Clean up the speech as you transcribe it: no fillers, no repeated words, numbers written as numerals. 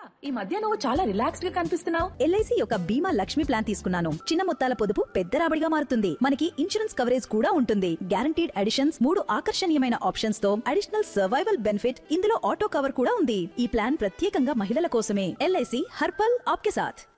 ఈ మధ్య నువ్వు చాలా రిలాక్స్డ్ గా కనిపిస్తున్నావు. ఎల్ఐసి యొక్క బీమా లక్ష్మి ప్లాన్ తీసుకున్నాను. చిన్న మొత్తాల పొదుపు పెద్ద రాబడిగా మారుతుంది. మనకి ఇన్సూరెన్స్ కవరేజ్ కూడా ఉంటుంది. గ్యారంటీడ్ అడిషన్స్, 3 ఆకర్షణీయమైన ఆప్షన్స్ తో అడిషనల్ సర్వైవల్ బెనిఫిట్, ఇందులో ఆటో కవర్ కూడా ఉంది. ఈ ప్లాన్ ప్రత్యేకంగా మహిళల కోసమే. ఎల్ఐసి హర్పల్ ఆప్కే సాథ్.